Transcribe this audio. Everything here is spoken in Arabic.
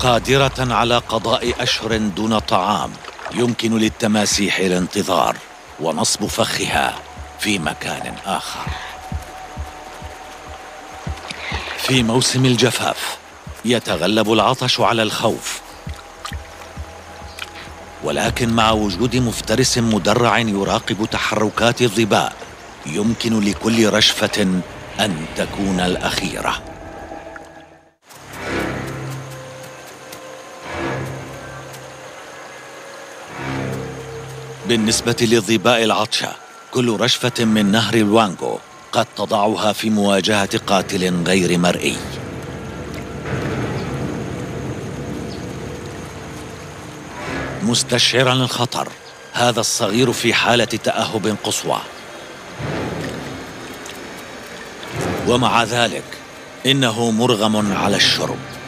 قادرة على قضاء أشهر دون طعام، يمكن للتماسيح الانتظار ونصب فخها في مكان آخر. في موسم الجفاف يتغلب العطش على الخوف، ولكن مع وجود مفترس مدرع يراقب تحركات الظباء يمكن لكل رشفة أن تكون الأخيرة. بالنسبة للظباء العطشة، كل رشفة من نهر الوانغو قد تضعها في مواجهة قاتل غير مرئي. مستشعرا الخطر، هذا الصغير في حالة تأهب قصوى، ومع ذلك إنه مرغم على الشرب.